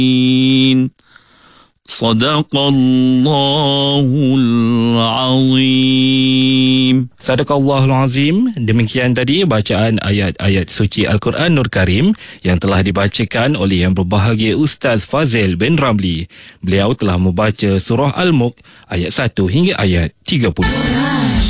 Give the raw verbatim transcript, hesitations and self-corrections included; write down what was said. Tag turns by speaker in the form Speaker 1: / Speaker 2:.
Speaker 1: Sadaqallahul Azim.
Speaker 2: Sadaqallahul Azim. Demikian tadi bacaan ayat-ayat suci Al-Quran Nur Karim yang telah dibacakan oleh yang berbahagia Ustaz Fazil bin Ramli. Beliau telah membaca surah Al-Mulk ayat satu hingga ayat tiga puluh.